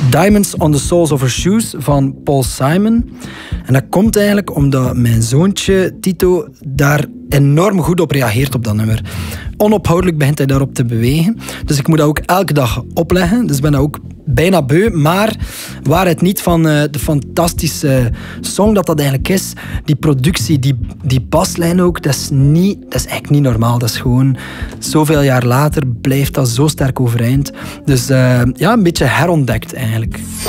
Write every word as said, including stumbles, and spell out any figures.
Diamonds on the Soles of Her Shoes van Paul Simon. En dat komt eigenlijk omdat mijn zoontje Tito daar enorm goed op reageert op dat nummer. Onophoudelijk begint hij daarop te bewegen. Dus ik moet dat ook elke dag opleggen. Dus ik ben dat ook bijna beu. Maar waar het niet van uh, de fantastische song dat dat eigenlijk is, die productie, die, die baslijn ook, dat is, niet, dat is eigenlijk niet normaal. Dat is gewoon, zoveel jaar later blijft dat zo sterk overeind. Dus uh, ja, een beetje herontdekt eigenlijk.